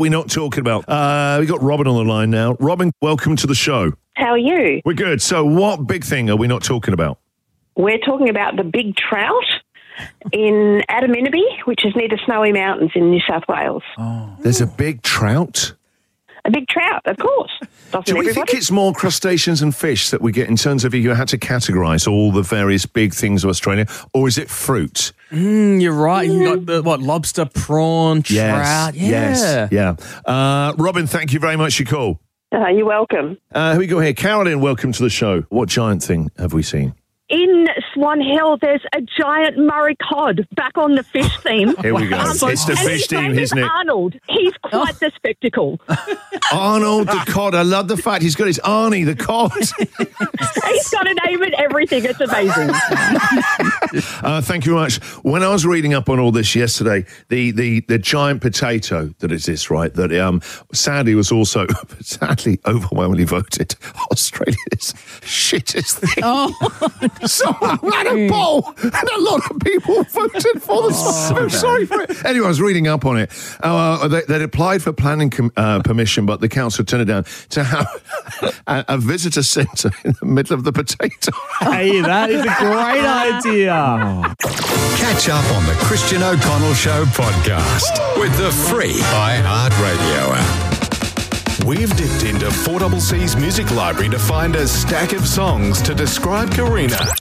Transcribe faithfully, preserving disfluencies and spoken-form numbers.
We're not talking about. Uh, we got Robin on the line now. Robin, welcome to the show. How are you? We're good. So what big thing are we not talking about? We're talking about the big trout in Adaminaby, which is near the Snowy Mountains in New South Wales. Oh. There's a big trout? A big trout, of course. Doesn't Do we everybody? think it's more crustaceans and fish that we get in terms of if you had to categorise all the various big things of Australia, or is it fruit? Mm, you're right. You got the, what, lobster, prawn, trout. Yes, Yeah. yes, yeah. Uh, Robin, thank you very much for your call. Uh, you're welcome. Uh, here we go here. Carolyn, welcome to the show. What giant thing have we seen? In Swan Hill, there's a giant Murray cod back on the fish theme. Here we go. Um, It's the and fish his theme, name is isn't it? Arnold. He's quite the spectacle. Arnold the cod. I love the fact he's got his Arnie the cod. He's got a name and everything. It's amazing. uh, thank you very much. When I was reading up on all this yesterday, the the, the giant potato that exists, right, that um, sadly was also, sadly, overwhelmingly voted Australia's shittest thing. Oh. Someone ran a poll and a lot of people voted for the Oh, I'm sorry for it. Anyway, I was reading up on it. Uh, they, they'd applied for planning com- uh, permission, but the council turned it down to have a, a visitor centre in the middle of the potato. Hey, that is a great idea. Catch up on the Christian O'Connell Show podcast with the free iHeartRadio app. We've dipped into four C C's music library to find a stack of songs to describe Karina.